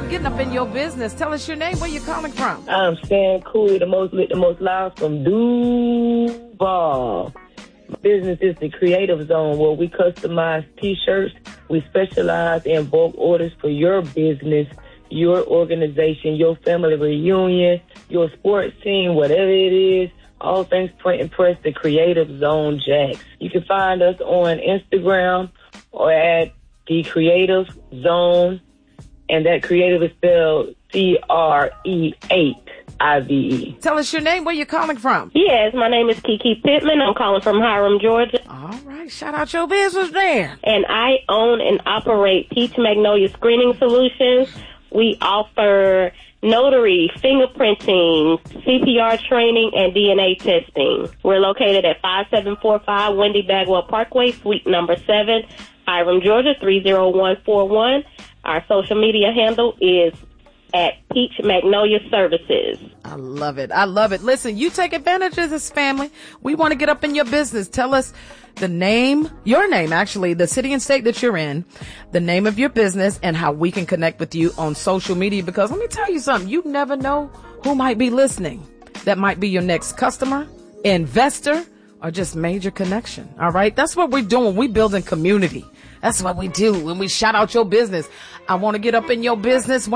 I'm getting up in your business. Tell us your name, where you calling from. I'm Stan Cooley, the most lit, the most loud from Duval. My business is the Creative Zone, where we customize T-shirts. We specialize in bulk orders for your business, your organization, your family reunion, your sports team, whatever it is. All things print and press, the Creative Zone Jacks. You can find us on Instagram or at the Creative Zone, and that creative is spelled CRE8IVE. Tell us your name, where you calling from. Yes, my name is Kiki Pittman. I'm calling from Hiram, Georgia. All right, shout out your business there. And I own and operate Peach Magnolia Screening Solutions. We offer notary, fingerprinting, CPR training, and DNA testing. We're located at 5745 Wendy Bagwell Parkway, suite number 7, Hiram, Georgia, 30141. Our social media handle is at Peach Magnolia Services. I love it. I love it. Listen, you take advantage of this, family. We want to get up in your business. Tell us the name, your name, actually, the city and state that you're in, the name of your business, and how we can connect with you on social media. Because let me tell you something, you never know who might be listening. That might be your next customer, investor, or just major connection. All right. That's what we're doing. We building community. That's what we do when we shout out your business. I want to get up in your business.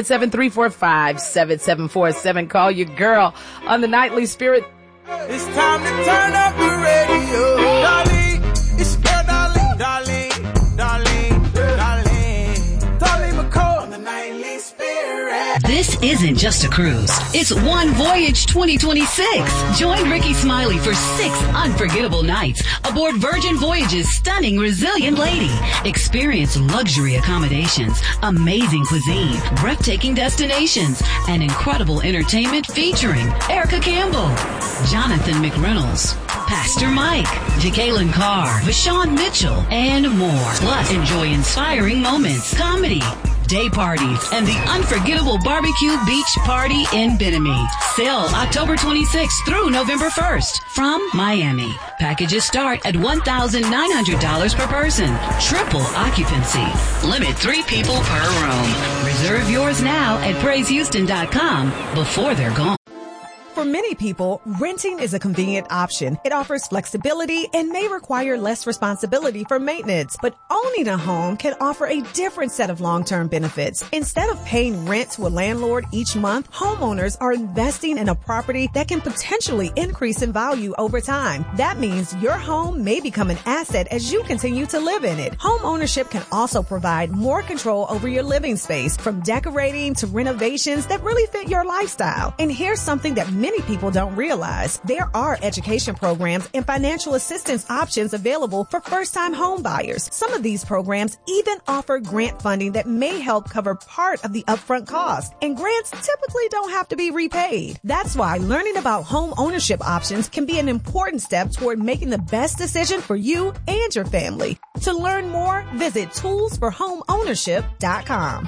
1-877-345-7747. Call your girl on the Nightly Spirit. It's time to turn up the radio. Darling, it's your darling, darling, darling, darling. Darling McCall on the Nightly Spirit. This isn't just a cruise. It's One Voyage 2026. Join Ricky Smiley for 6 unforgettable nights aboard Virgin Voyage's stunning Resilient Lady. Experience luxury accommodations, amazing cuisine, breathtaking destinations, and incredible entertainment featuring Erica Campbell, Jonathan McReynolds, Pastor Mike, Jacqueline Carr, Vashawn Mitchell, and more. Plus, enjoy inspiring moments, comedy, day parties, and the unforgettable barbecue beach party in Bimini. Sail October 26th through November 1st from Miami. Packages start at $1,900 per person. Triple occupancy. Limit 3 people per room. Reserve yours now at PraiseHouston.com before they're gone. For many people, renting is a convenient option. It offers flexibility and may require less responsibility for maintenance. But owning a home can offer a different set of long-term benefits. Instead of paying rent to a landlord each month, homeowners are investing in a property that can potentially increase in value over time. That means your home may become an asset as you continue to live in it. Home ownership can also provide more control over your living space, from decorating to renovations that really fit your lifestyle. And here's something that many people don't realize. There are education programs and financial assistance options available for first-time home buyers. Some of these programs even offer grant funding that may help cover part of the upfront cost. And grants typically don't have to be repaid. That's why learning about home ownership options can be an important step toward making the best decision for you and your family. To learn more, visit toolsforhomeownership.com.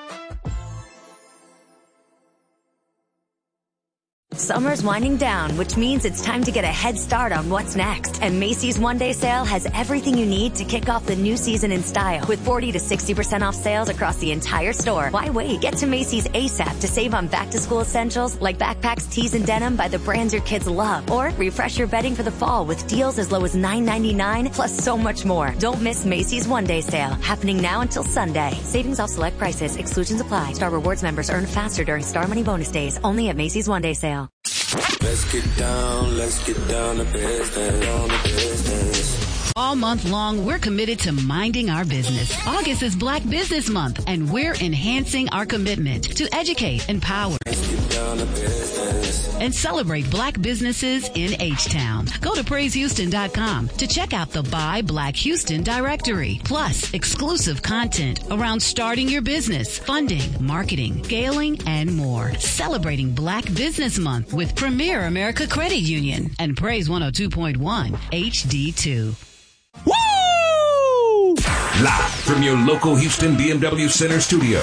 Summer's winding down, which means it's time to get a head start on what's next. And Macy's one-day sale has everything you need to kick off the new season in style. With 40 to 60% off sales across the entire store. Why wait? Get to Macy's ASAP to save on back-to-school essentials like backpacks, tees, and denim by the brands your kids love. Or refresh your bedding for the fall with deals as low as $9.99, plus so much more. Don't miss Macy's one-day sale, happening now until Sunday. Savings off select prices. Exclusions apply. Star Rewards members earn faster during Star Money bonus days. Only at Macy's one-day sale. Let's get down to business, All month long, we're committed to minding our business. August is Black Business Month, and we're enhancing our commitment to educate, empower, and celebrate Black businesses in H-Town. Go to PraiseHouston.com to check out the Buy Black Houston directory, plus exclusive content around starting your business, funding, marketing, scaling, and more. Celebrating Black Business Month with Premier America Credit Union and Praise 102.1 HD2. Woo! Live from your local Houston BMW Center studio.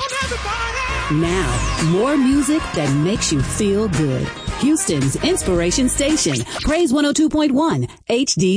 Now, more music that makes you feel good. Houston's inspiration station, Praise 102.1 HD.